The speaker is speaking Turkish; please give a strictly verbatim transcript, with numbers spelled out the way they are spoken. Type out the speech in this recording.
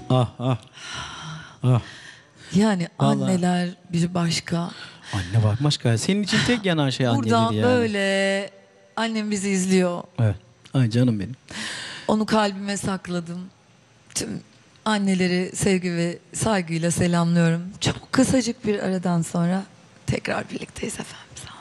Ah ah. Ah. Yani Vallahi. anneler bir başka. Anne var başka. Senin için tek yanan şey annedir Buradan yani. böyle annem bizi izliyor. Evet. Ay canım benim. Onu kalbime sakladım. Tüm anneleri sevgi ve saygıyla selamlıyorum. Çok kısacık bir aradan sonra tekrar birlikteyiz efendim. Sağ olun.